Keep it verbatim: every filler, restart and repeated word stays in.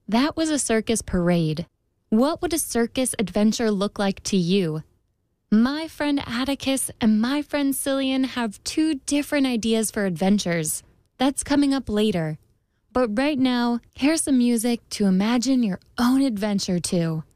That was a circus parade. What would a circus adventure look like to you? My friend Atticus and my friend Cillian have two different ideas for adventures. That's coming up later. But right now, here's some music to imagine your own adventure to.